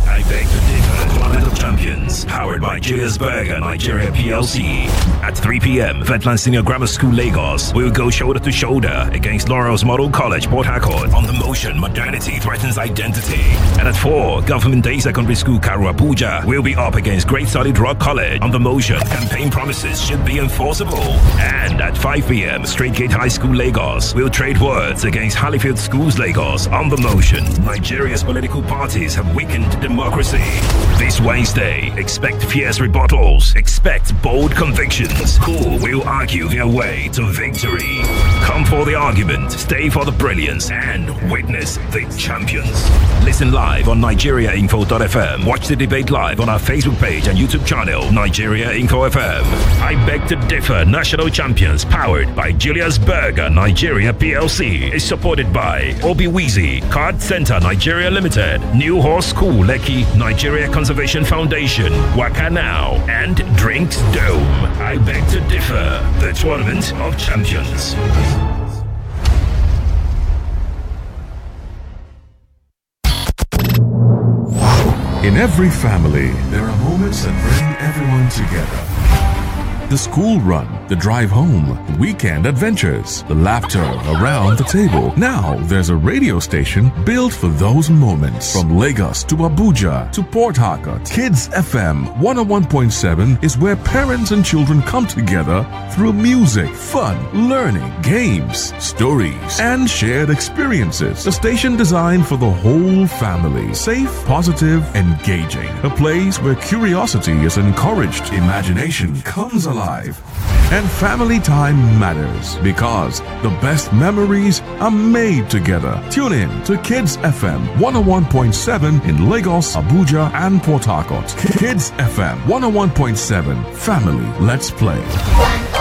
I beg to differ. Tournament of Champions, powered by Julius Berger Nigeria PLC. At 3 p.m., Vetland Senior Grammar School, Lagos will go shoulder to shoulder against Laurel's Model College, Port Harcourt. On the motion, modernity threatens identity. And at 4, Government Day Secondary School, Karu, Abuja will be up against Great Solid Rock College. On the motion, campaign promises should be enforceable. And at 5 p.m., Straight Gate High School, Lagos will trade words against Hallifield Schools, Lagos. On the motion, Nigeria's political parties have weakened democracy. This Wednesday, expect fierce rebuttals, expect bold convictions. Who will argue their way to victory? Come for the argument, stay for the brilliance, and witness the champions. Listen live on NigeriaInfo.fm. Watch the debate live on our Facebook page and YouTube channel, Nigeria Info FM. I beg to differ. National Champions, powered by Julius Berger Nigeria PLC, is supported by Obi Weezy, Card Center Nigeria Limited, New Horse School, Lekki, Nigeria Conservation Foundation, Waka Now, and Drinks Dome. I beg to differ. The Tournament of Champions. In every family, there are moments that bring everyone together. The school run, the drive home, weekend adventures, the laughter around the table. Now there's a radio station built for those moments. From Lagos to Abuja to Port Harcourt, Kids FM 101.7 is where parents and children come together through music, fun, learning, games, stories, and shared experiences. A station designed for the whole family. Safe, positive, engaging. A place where curiosity is encouraged, imagination comes alive, and family time matters because the best memories are made together. Tune in to Kids FM 101.7 in Lagos, Abuja, and Port Harcourt. Kids FM 101.7. Family, let's play.